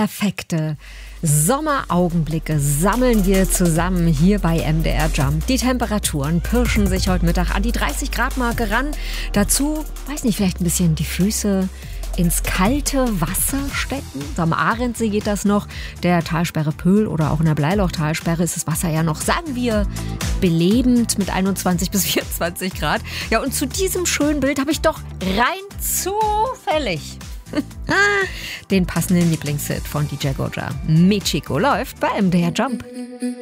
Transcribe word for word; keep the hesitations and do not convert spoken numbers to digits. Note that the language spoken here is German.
perfekte Sommeraugenblicke sammeln wir zusammen hier bei M D R Jump. Die Temperaturen pirschen sich heute Mittag an die dreißig Grad Marke ran. Dazu, weiß nicht, vielleicht ein bisschen die Füße ins kalte Wasser stecken. So, am Ahrensee geht das noch. Der Talsperre Pöhl oder auch in der Bleiloch-Talsperre ist das Wasser ja noch, sagen wir, belebend mit einundzwanzig bis vierundzwanzig Grad. Ja, und zu diesem schönen Bild habe ich doch rein zufällig den passenden Lieblingshit von D J Goja. Michiko läuft bei M D R Jump.